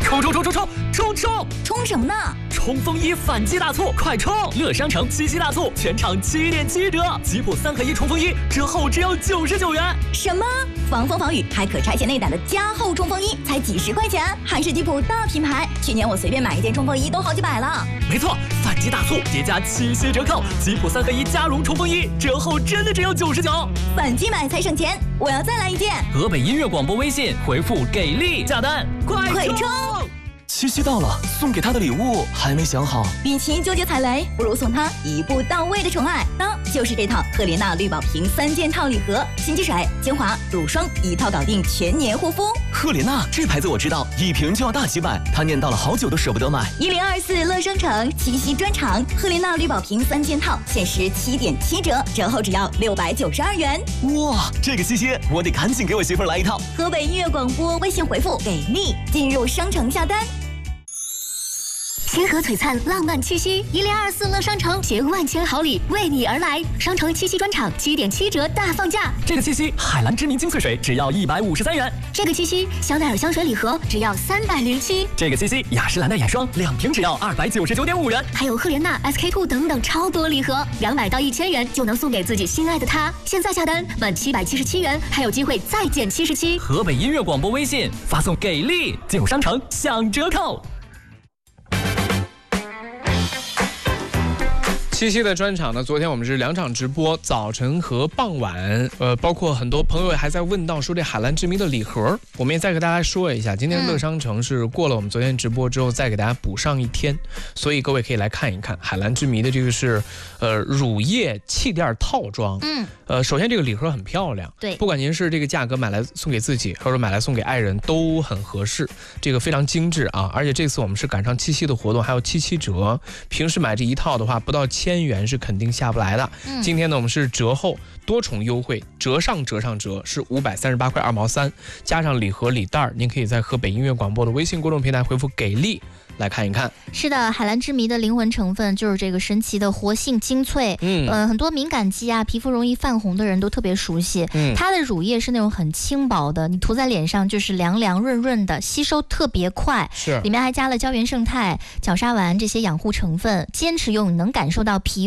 冲什么呢？ 冲锋衣反击大促，快冲！乐商城七夕大促，全场7.7折，吉普3合1冲锋衣折后只要99元。 什么？防风防雨还可拆卸内胆的加厚冲锋衣才几十块钱，还是吉普大品牌。去年我随便买一件冲锋衣都好几百了。 没错，反击大促叠加七夕折扣，吉普3合1加绒冲锋衣折后真的只要99。 反击买才省钱，我要再来一件。 河北音乐广播微信回复给力下单，快冲！ 七夕到了，送给他的礼物还没想好。 与其纠结踩雷，不如送他一步到位的宠爱。那就是这套赫莲娜绿宝瓶3件套礼盒，洗洁水、精华、乳霜一套搞定全年护肤。 赫莲娜这牌子我知道，一瓶就要大几百，他念叨了好久都舍不得买。 1024乐商城七夕专场，赫莲娜绿宝瓶3件套限时7.7折，折后只要692元。 哇，这个七夕我得赶紧给我媳妇来一套。 河北音乐广播微信回复给力，进入商城下单。星河璀璨，浪漫七夕，1024乐商城携万千好礼为你而来。商城七夕专场7.7折大放价。 这个七夕，海蓝之谜精粹水只要153元。 这个七夕，香奈儿香水礼盒只要307。 这个七夕，雅诗兰黛眼霜2瓶只要299.5元。 还有赫莲娜、SK2 等等超多礼盒，200到1000元就能送给自己心爱的他。现在下单满777元，还有机会再减77。 河北音乐广播微信发送给力，进入商城享折扣。 七夕的专场呢，昨天我们是2场直播，早晨和傍晚。包括很多朋友还在问到说这海蓝之谜的礼盒，我们也再给大家说一下。今天乐商城是过了我们昨天直播之后，再给大家补上一天，所以各位可以来看一看海蓝之谜的这个是乳液气垫套装。首先这个礼盒很漂亮， 对， 不管您是这个价格买来送给自己，或者买来送给爱人，都很合适。这个非常精致啊，而且这次我们是赶上七夕的活动，还有77折。平时买这一套的话，不到1000元是肯定下不来的。今天呢，我们是折后多重优惠，折上折是538块2毛3，加上礼盒礼袋，您可以在河北音乐广播的微信公众平台回复给力来看一看。 是的，海蓝之谜的灵魂成分就是这个神奇的活性精粹。很多敏感肌啊、皮肤容易泛红的人都特别熟悉。它的乳液是那种很轻薄的，你涂在脸上就是凉凉润润的，吸收特别快。 是， 里面还加了胶原胜肽、角鲨烷这些养护成分，坚持用你能感受到皮